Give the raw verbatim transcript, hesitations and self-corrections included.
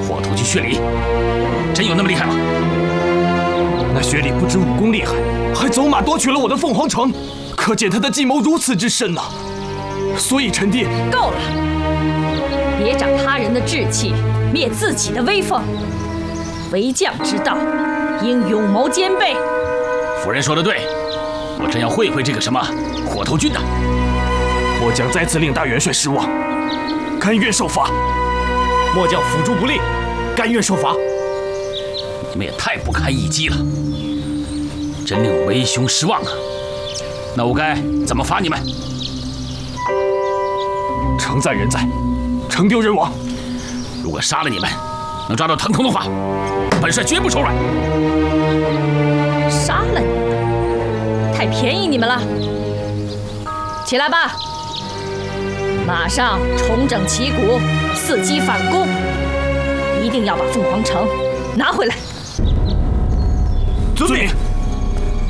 火头军薛礼，真有那么厉害吗？ 那薛礼不止武功厉害，还走马夺取了我的凤凰城，可见他的计谋如此之深呐、啊。所以臣弟， 够了，别长他人的志气，灭自己的威风。为将之道，应勇谋兼备。 夫人说的对，我真要会会这个什么火头军的。 末将再次令大元帅失望，甘愿受罚。 末将辅助不力，甘愿受罚。 你们也太不堪一击了，真令我为兄失望啊！那我该怎么罚你们？ 城在人在，城丢人亡。 如果杀了你们，能抓到腾空的话，本帅绝不手软。 杀了你们，太便宜你们了。起来吧，马上重整旗鼓，伺机反攻，一定要把凤凰城拿回来。